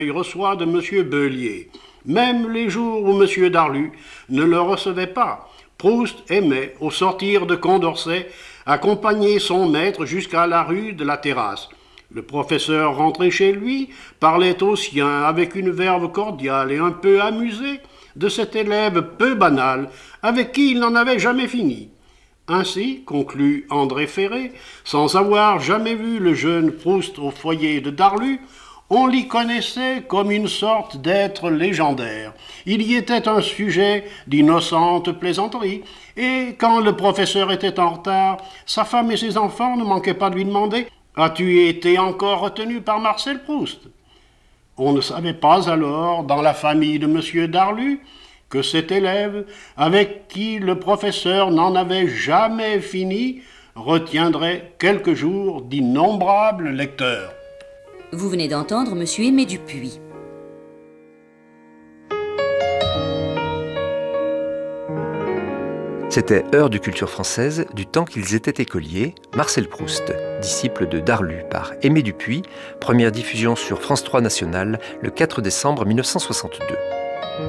Il reçoit de M. Bellier. Même les jours où M. Darlu ne le recevait pas, Proust aimait, au sortir de Condorcet, accompagner son maître jusqu'à la rue de la Terrasse. Le professeur rentrait chez lui, parlait aux siens avec une verve cordiale et un peu amusée de cet élève peu banal avec qui il n'en avait jamais fini. Ainsi, conclut André Ferré, sans avoir jamais vu le jeune Proust au foyer de Darlu, on l'y connaissait comme une sorte d'être légendaire. Il y était un sujet d'innocentes plaisanteries, et quand le professeur était en retard, sa femme et ses enfants ne manquaient pas de lui demander « As-tu été encore retenu par Marcel Proust ?» On ne savait pas alors, dans la famille de M. Darlu, que cet élève, avec qui le professeur n'en avait jamais fini, retiendrait quelques jours d'innombrables lecteurs. Vous venez d'entendre Monsieur Aimé Dupuis. C'était Heure de culture française du temps qu'ils étaient écoliers, Marcel Proust, disciple de Darlu par Aimé Dupuis, première diffusion sur France 3 Nationale le 4 décembre 1962.